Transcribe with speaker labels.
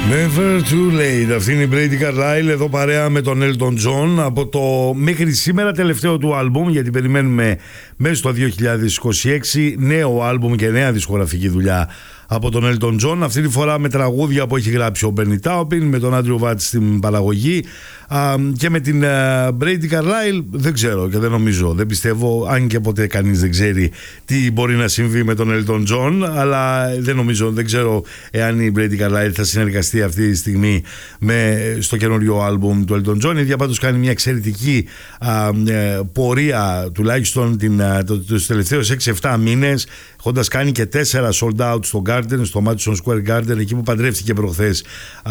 Speaker 1: Never too late. Αυτή είναι η Brady Carlile εδώ παρέα με τον Elton John από το μέχρι σήμερα τελευταίο του άλμπουμ, γιατί περιμένουμε μέσα στο 2026 νέο άλμπουμ και νέα δισκογραφική δουλειά από τον Elton John. Αυτή τη φορά με τραγούδια που έχει γράψει ο Bernie Taupin, με τον Andrew Watt στην παραγωγή και με την Brady Carlile. Δεν ξέρω και δεν νομίζω, δεν πιστεύω, αν και ποτέ κανείς δεν ξέρει τι μπορεί να συμβεί με τον Elton John, αλλά δεν νομίζω, δεν ξέρω εάν η Brady Carlile θα συνεργαστεί αυτή τη στιγμή στο καινούριο άλμπουμ του Elton John. Η ίδια πάντως κάνει μια εξαιρετική πορεία, τουλάχιστον τους τελευταίους 6-7 μήνες, έχοντας κάνει και 4 sold out στο Garden, στο Madison Square Garden, εκεί που παντρεύτηκε προχθές